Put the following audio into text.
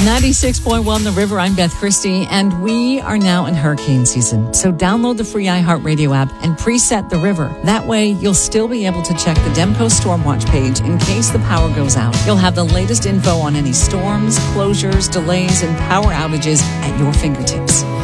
96.1 The River, I'm Beth Christie, and we are now in hurricane season. So download the free iHeartRadio app and preset The River. That way, you'll still be able to check the Demco Storm Watch page in case the power goes out. You'll have the latest info on any storms, closures, delays, and power outages at your fingertips.